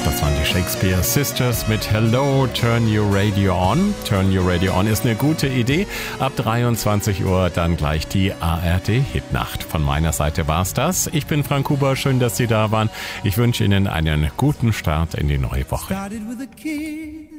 Das waren die Shakespeare Sisters mit Hello, Turn Your Radio On. Turn Your Radio On ist eine gute Idee. Ab 23 Uhr dann gleich die ARD-Hitnacht. Von meiner Seite war's das. Ich bin Frank Huber, schön, dass Sie da waren. Ich wünsche Ihnen einen guten Start in die neue Woche.